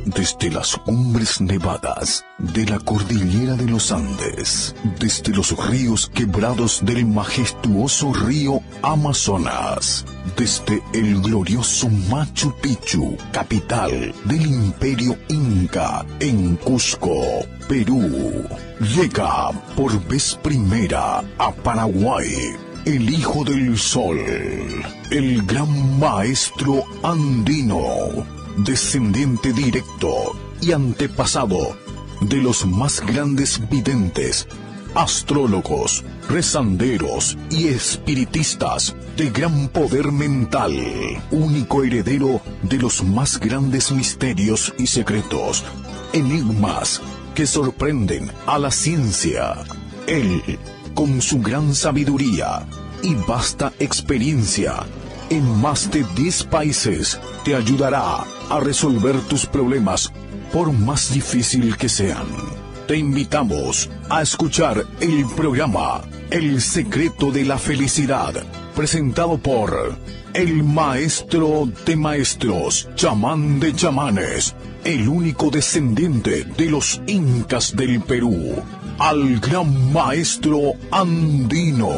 Desde las cumbres nevadas de la cordillera de los Andes, desde los ríos quebrados del majestuoso río Amazonas, desde el glorioso Machu Picchu, capital del Imperio Inca, en Cusco, Perú, llega por vez primera a Paraguay el Hijo del Sol, el gran maestro andino, descendiente directo y antepasado de los más grandes videntes, astrólogos, rezanderos y espiritistas de gran poder mental, único heredero de los más grandes misterios y secretos, enigmas que sorprenden a la ciencia. Él, con su gran sabiduría y vasta experiencia en más de 10 países, te ayudará a resolver tus problemas, por más difícil que sean. Te invitamos a escuchar el programa El Secreto de la Felicidad, presentado por el maestro de maestros, chamán de chamanes, el único descendiente de los incas del Perú, al gran maestro andino.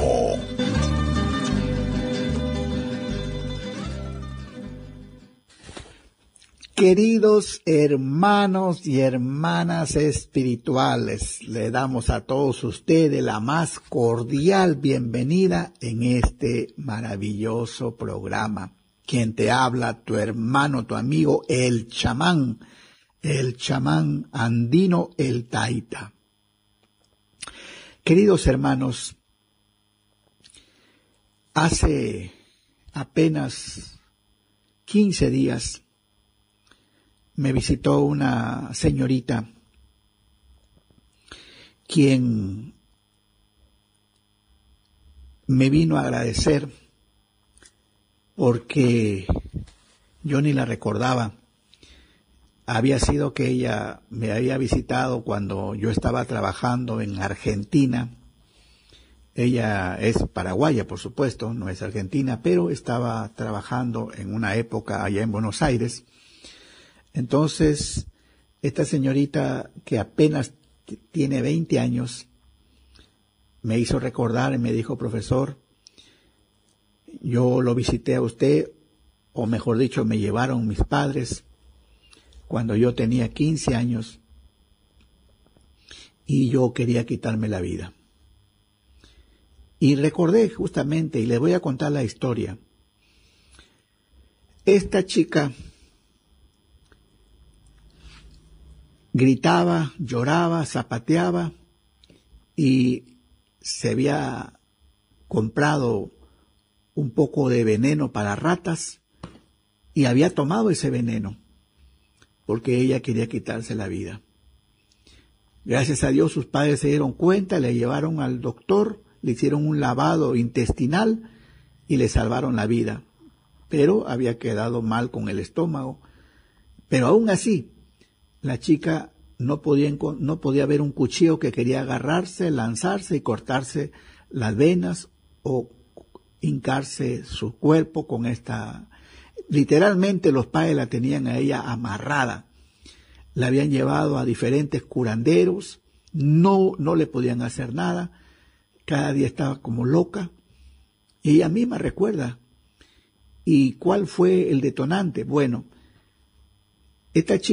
Queridos hermanos y hermanas espirituales, le damos a todos ustedes la más cordial bienvenida en este maravilloso programa. Quien te habla, tu hermano, tu amigo, el chamán andino, el Taita. Queridos hermanos, hace apenas 15 días me visitó una señorita quien me vino a agradecer porque yo ni la recordaba. Había sido que ella me había visitado cuando yo estaba trabajando en Argentina. Ella es paraguaya, por supuesto, no es argentina, pero estaba trabajando en una época allá en Buenos Aires. Entonces, esta señorita que apenas tiene 20 años, me hizo recordar y me dijo: profesor, yo lo visité a usted, o mejor dicho, me llevaron mis padres cuando yo tenía 15 años y yo quería quitarme la vida. Y recordé justamente, y les voy a contar la historia. Esta chica gritaba, lloraba, zapateaba y se había comprado un poco de veneno para ratas y había tomado ese veneno porque ella quería quitarse la vida. Gracias a Dios sus padres se dieron cuenta, le llevaron al doctor, le hicieron un lavado intestinal y le salvaron la vida, pero había quedado mal con el estómago. Pero aún así, la chica no podía ver un cuchillo que quería agarrarse, lanzarse y cortarse las venas o hincarse su cuerpo con esta. Literalmente los padres la tenían a ella amarrada. La habían llevado a diferentes curanderos, no le podían hacer nada. Cada día estaba como loca. Y ella misma recuerda. ¿Y cuál fue el detonante? Bueno, esta chica